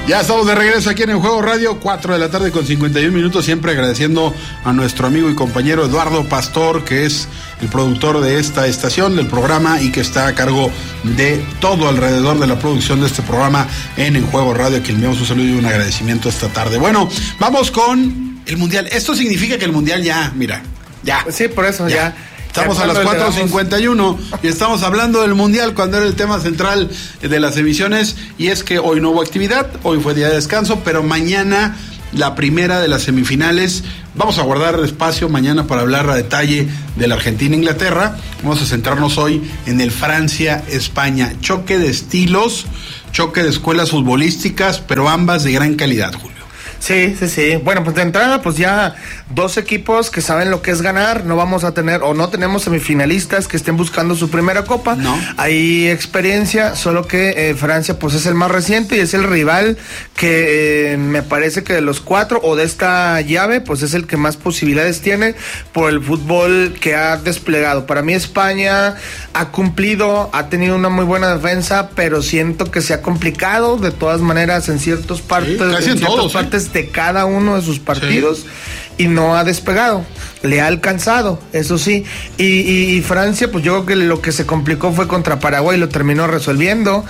Ya estamos de regreso aquí en el Juego Radio, 4 de la tarde con 51 minutos, siempre agradeciendo a nuestro amigo y compañero Eduardo Pastor, que es el productor de esta estación, del programa, y que está a cargo de todo alrededor de la producción de este programa en el Juego Radio, a quien le enviamos un saludo y un agradecimiento esta tarde. Bueno, vamos con el Mundial. Esto significa que el Mundial ya, mira, ya. Sí, por eso ya. Estamos a las 4:51 y estamos hablando del Mundial cuando era el tema central de las emisiones, y es que hoy no hubo actividad, hoy fue día de descanso, pero mañana la primera de las semifinales. Vamos a guardar espacio mañana para hablar a detalle de la Argentina-Inglaterra. Vamos a centrarnos hoy en el Francia-España. Choque de estilos, choque de escuelas futbolísticas, pero ambas de gran calidad, Julio. Sí. Bueno, pues de entrada, pues ya dos equipos que saben lo que es ganar. No vamos a tener, o no tenemos semifinalistas que estén buscando su primera copa. No. Hay experiencia, solo que Francia pues es el más reciente y es el rival que me parece que de los cuatro o de esta llave, pues es el que más posibilidades tiene por el fútbol que ha desplegado. Para mí España ha cumplido, ha tenido una muy buena defensa, pero siento que se ha complicado de todas maneras en ciertas partes, partes de cada uno de sus partidos, y no ha despegado, le ha alcanzado, eso sí, y Francia, pues yo creo que lo que se complicó fue contra Paraguay, lo terminó resolviendo.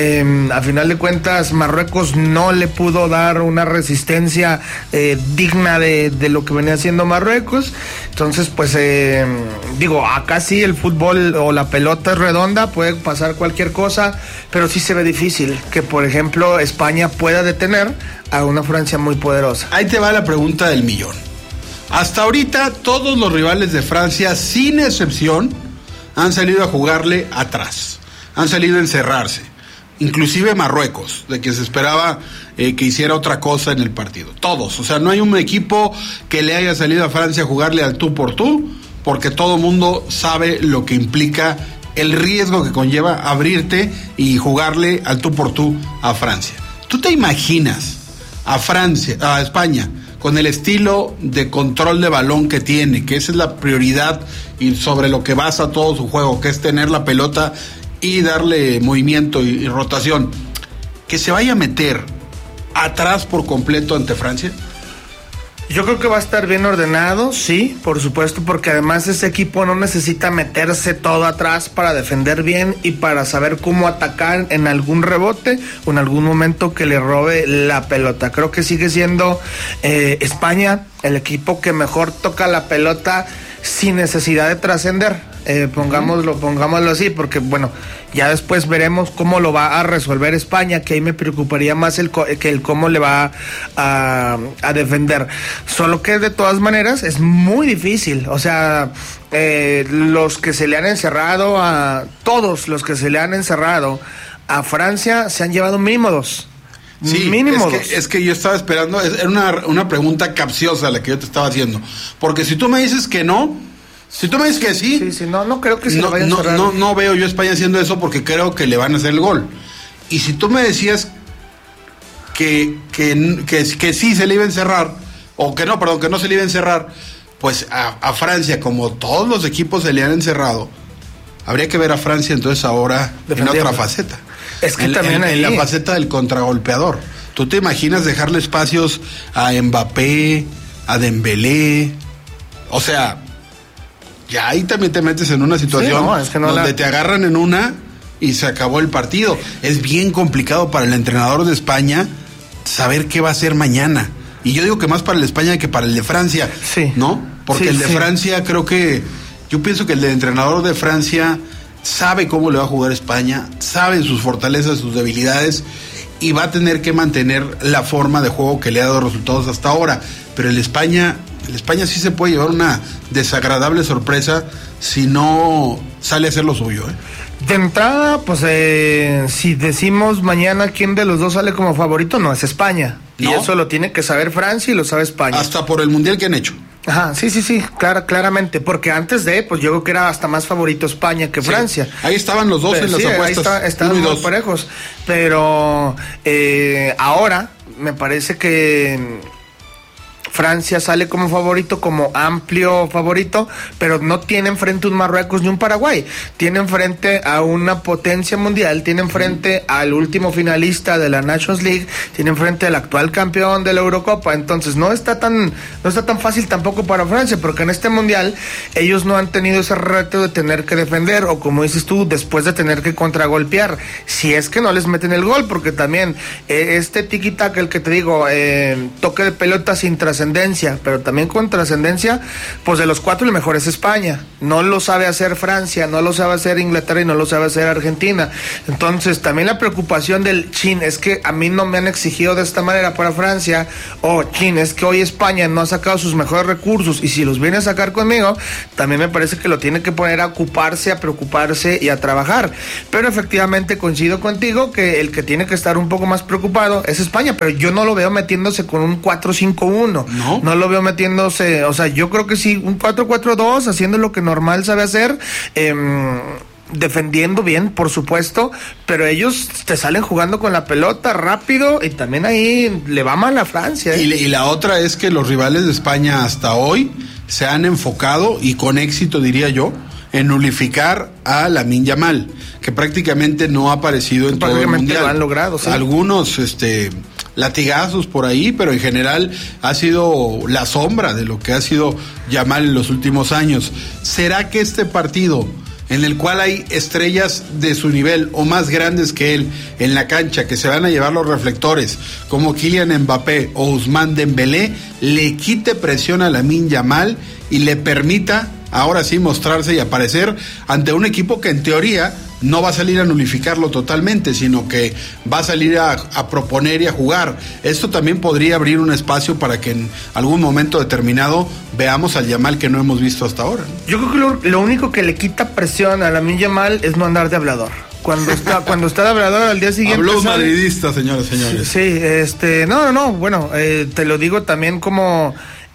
A final de cuentas Marruecos no le pudo dar una resistencia digna de lo que venía haciendo Marruecos. Entonces pues digo, acá sí el fútbol o la pelota es redonda, puede pasar cualquier cosa, pero sí se ve difícil que por ejemplo España pueda detener a una Francia muy poderosa. Ahí te va la pregunta del millón. Hasta ahorita todos los rivales de Francia, sin excepción, han salido a jugarle atrás, han salido a encerrarse, inclusive Marruecos, de que se esperaba que hiciera otra cosa en el partido. Todos, o sea, no hay un equipo que le haya salido a Francia a jugarle al tú por tú, porque todo mundo sabe lo que implica el riesgo que conlleva abrirte y jugarle al tú por tú a Francia. ¿Tú te imaginas a España con el estilo de control de balón que tiene, que esa es la prioridad y sobre lo que basa todo su juego, que es tener la pelota y darle movimiento y rotación, que se vaya a meter atrás por completo ante Francia? Yo creo que va a estar bien ordenado, sí, por supuesto, porque además ese equipo no necesita meterse todo atrás para defender bien y para saber cómo atacar en algún rebote o en algún momento que le robe la pelota. Creo que sigue siendo España el equipo que mejor toca la pelota sin necesidad de trascender. Pongámoslo así, porque bueno, ya después veremos cómo lo va a resolver España, que ahí me preocuparía más el cómo le va a defender. Solo que de todas maneras es muy difícil, o sea, los que se le han encerrado todos los que se le han encerrado a Francia se han llevado mínimo dos. Sí, mínimo es que yo estaba esperando, era una pregunta capciosa la que yo te estaba haciendo, porque si tú me dices que no, si tú me dices que sí, no creo que se le vaya a encerrar. No veo yo a España haciendo eso, porque creo que le van a hacer el gol. Y si tú me decías que sí se le iba a encerrar, o que no se le iba a encerrar, pues a Francia, como todos los equipos se le han encerrado, habría que ver a Francia entonces ahora en otra faceta. Es que también en la faceta del contragolpeador. ¿Tú te imaginas dejarle espacios a Mbappé, a Dembélé? O sea, ya ahí también te metes en una situación donde te agarran en una y se acabó el partido. Es bien complicado para el entrenador de España saber qué va a hacer mañana. Y yo digo que más para el de España que para el de Francia, ¿no? Porque el de Francia yo pienso que el de entrenador de Francia sabe cómo le va a jugar España, sabe sus fortalezas, sus debilidades, y va a tener que mantener la forma de juego que le ha dado resultados hasta ahora. Pero el España sí se puede llevar una desagradable sorpresa si no sale a hacer lo suyo, De entrada, pues si decimos mañana quién de los dos sale como favorito, no es España. ¿No? Y eso lo tiene que saber Francia y lo sabe España. Hasta por el mundial que han hecho. Ajá, sí, claramente, porque antes pues yo creo que era hasta más favorito España que Francia. Ahí estaban los dos en las apuestas. Ahí estaban muy parejos, pero ahora me parece que Francia sale como favorito, como amplio favorito, pero no tiene enfrente un Marruecos ni un Paraguay. Tiene enfrente a una potencia mundial, tiene enfrente al último finalista de la Nations League, tiene enfrente al actual campeón de la Eurocopa. Entonces no está tan fácil tampoco para Francia, porque en este mundial ellos no han tenido ese reto de tener que defender, o como dices tú, después de tener que contragolpear, si es que no les meten el gol, porque también este tiki-taka, el que te digo, toque de pelota sin trascendencia, pero también con trascendencia, pues de los 4 el mejor es España. No lo sabe hacer Francia, no lo sabe hacer Inglaterra y no lo sabe hacer Argentina. Entonces también la preocupación del chin es que a mí no me han exigido de esta manera para Francia, o chin, es que hoy España no ha sacado sus mejores recursos y si los viene a sacar conmigo, también me parece que lo tiene que poner a ocuparse, a preocuparse y a trabajar. Pero efectivamente coincido contigo que el que tiene que estar un poco más preocupado es España, pero yo no lo veo metiéndose con un 4-5-1. No lo veo metiéndose, o sea, yo creo que sí, un 4-4-2, haciendo lo que normal sabe hacer, defendiendo bien, por supuesto, pero ellos te salen jugando con la pelota rápido y también ahí le va mal a Francia. Y la otra es que los rivales de España hasta hoy se han enfocado, y con éxito diría yo, en nulificar a Lamine Yamal, que prácticamente no ha aparecido en todo el mundial. Lo han logrado, sí. Algunos latigazos por ahí, pero en general ha sido la sombra de lo que ha sido Yamal en los últimos años. ¿Será que este partido, en el cual hay estrellas de su nivel o más grandes que él en la cancha, que se van a llevar los reflectores, como Kylian Mbappé o Ousmane Dembélé, le quite presión a Lamine Yamal y le permita ahora sí mostrarse y aparecer ante un equipo que en teoría no va a salir a nulificarlo totalmente, sino que va a salir a proponer y a jugar? Esto también podría abrir un espacio para que en algún momento determinado veamos al Yamal que no hemos visto hasta ahora. Yo creo que lo único que le quita presión a Lamine Yamal es no andar de hablador. Cuando está de hablador al día siguiente. Habló madridista, señores. Sí, no, bueno, te lo digo también como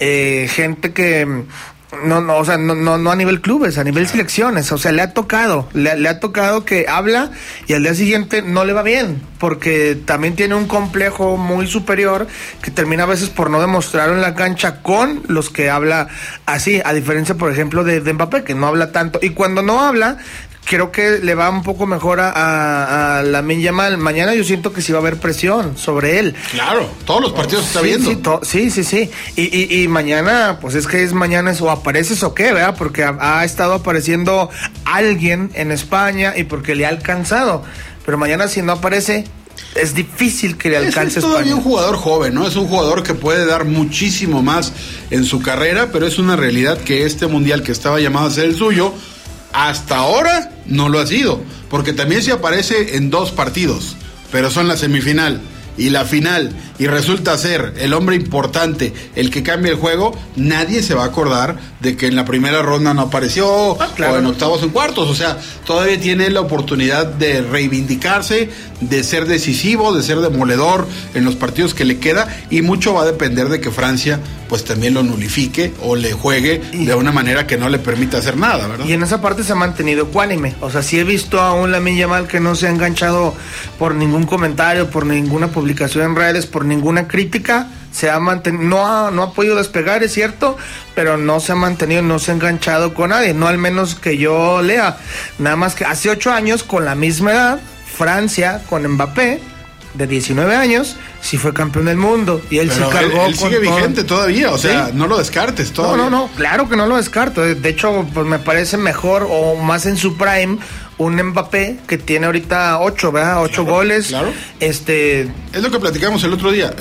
gente que no, o sea, no a nivel clubes, a nivel selecciones, o sea, le ha tocado que habla y al día siguiente no le va bien, porque también tiene un complejo muy superior que termina a veces por no demostrarlo en la cancha con los que habla así, a diferencia, por ejemplo, de Mbappé, que no habla tanto, y cuando no habla, creo que le va un poco mejor a Lamine Yamal. Mañana yo siento que sí va a haber presión sobre él. Claro, todos los partidos se está viendo. Sí. Y mañana, pues es que mañana es o apareces o qué, ¿verdad? Porque ha estado apareciendo alguien en España y porque le ha alcanzado. Pero mañana si no aparece, es difícil que le alcance es todavía un jugador joven, ¿no? Es un jugador que puede dar muchísimo más en su carrera, pero es una realidad que este mundial que estaba llamado a ser el suyo, hasta ahora no lo ha sido, porque también se aparece en 2 partidos, pero son la semifinal y la final, y resulta ser el hombre importante, el que cambia el juego. Nadie se va a acordar de que en la primera ronda no apareció, claro, o en octavos o en cuartos. O sea, todavía tiene la oportunidad de reivindicarse, de ser decisivo, de ser demoledor en los partidos que le queda, y mucho va a depender de que Francia pues también lo nulifique o le juegue de una manera que no le permita hacer nada, ¿verdad? Y en esa parte se ha mantenido ecuánime. O sea, sí he visto a un Lamine Yamal que no se ha enganchado por ningún comentario, por ninguna publicación en redes, por ninguna crítica. Se ha mantenido, no ha podido despegar, es cierto, pero no se ha mantenido, no se ha enganchado con nadie, no al menos que yo lea. Nada más que hace 8 años, con la misma edad, Francia con Mbappé, de 19 años, sí fue campeón del mundo, y él pero sí cargó. Él sigue vigente todavía, o sea, ¿sí? No lo descartes todavía. No, claro que no lo descarto. De hecho, pues me parece mejor o más en su prime un Mbappé que tiene ahorita 8, ¿verdad? 8 goles. Claro. Es lo que platicamos el otro día,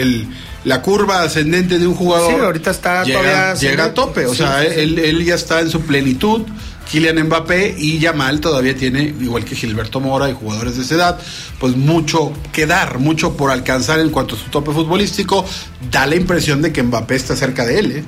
la curva ascendente de un jugador. Sí, ahorita está llega a tope, o sea, él ya está en su plenitud. Kylian Mbappé y Yamal todavía tiene, igual que Gilberto Mora y jugadores de esa edad, pues mucho que dar, mucho por alcanzar en cuanto a su tope futbolístico. Da la impresión de que Mbappé está cerca de él,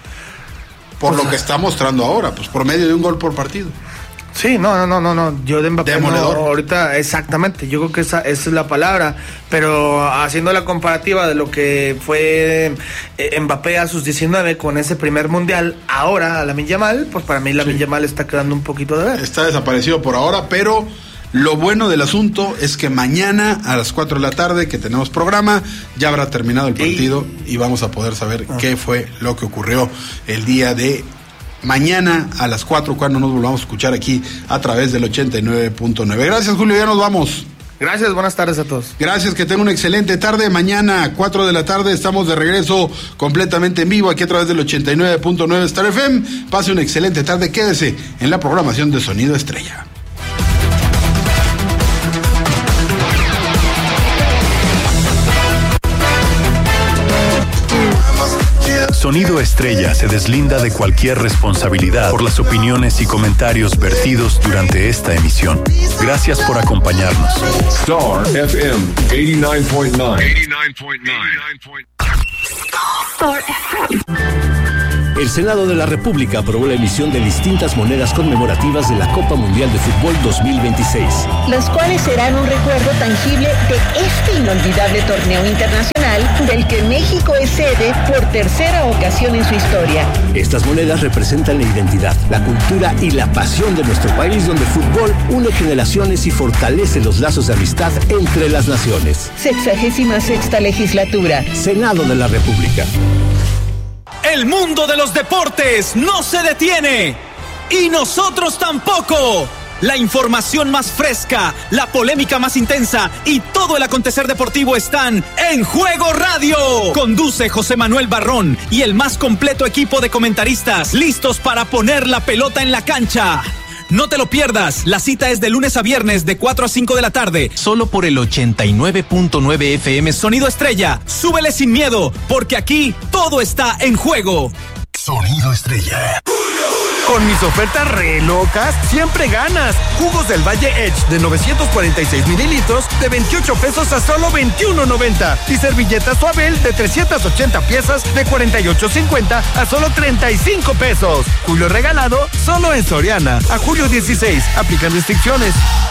por lo que está mostrando ahora, pues por medio de un gol por partido. Sí, no, yo de Mbappé ahorita, exactamente, yo creo que esa es la palabra, pero haciendo la comparativa de lo que fue Mbappé a sus 19 con ese primer mundial, ahora a Lamine Yamal, pues para mí Lamine Yamal está quedando un poquito de ver. Está desaparecido por ahora, pero Lo bueno del asunto es que mañana a las 4 de la tarde, que tenemos programa, ya habrá terminado el partido y vamos a poder saber qué fue lo que ocurrió el día de mañana a las 4, cuando nos volvamos a escuchar aquí a través del 89.9. Gracias, Julio, ya nos vamos. Gracias, buenas tardes a todos. Gracias, que tengan una excelente tarde. Mañana, 4 de la tarde, estamos de regreso completamente en vivo aquí a través del 89.9 Star FM. Pase una excelente tarde, quédese en la programación de Sonido Estrella. Sonido Estrella se deslinda de cualquier responsabilidad por las opiniones y comentarios vertidos durante esta emisión. Gracias por acompañarnos. Star FM 89.9. El Senado de la República aprobó la emisión de distintas monedas conmemorativas de la Copa Mundial de Fútbol 2026. Las cuales serán un recuerdo tangible de este inolvidable torneo internacional del que México es sede por tercera ocasión en su historia. Estas monedas representan la identidad, la cultura y la pasión de nuestro país, donde el fútbol une generaciones y fortalece los lazos de amistad entre las naciones. 66ª legislatura. Senado de la República. El mundo de los deportes no se detiene y nosotros tampoco. La información más fresca, la polémica más intensa y todo el acontecer deportivo están en Juego Radio. Conduce José Manuel Barrón y el más completo equipo de comentaristas listos para poner la pelota en la cancha. No te lo pierdas, la cita es de lunes a viernes de 4 a 5 de la tarde, solo por el 89.9 FM Sonido Estrella. Súbele sin miedo, porque aquí todo está en juego. Sonido Estrella. Con mis ofertas re locas, siempre ganas. Jugos del Valle Edge de 946 mililitros de 28 pesos a solo 21.90. Y servilletas Suabel de 380 piezas de 48.50 a solo 35 pesos. Julio regalado solo en Soriana. A julio 16. Aplican restricciones.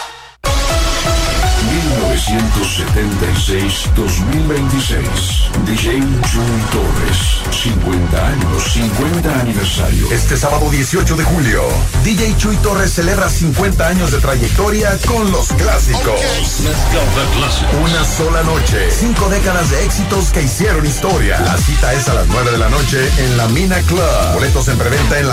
1976-2026. DJ Chuy Torres. 50 años, 50 aniversario. Este sábado 18 de julio, DJ Chuy Torres celebra 50 años de trayectoria con los clásicos. Una sola noche, 5 décadas de éxitos que hicieron historia. La cita es a las 9 de la noche en la Mina Club. Boletos en preventa en la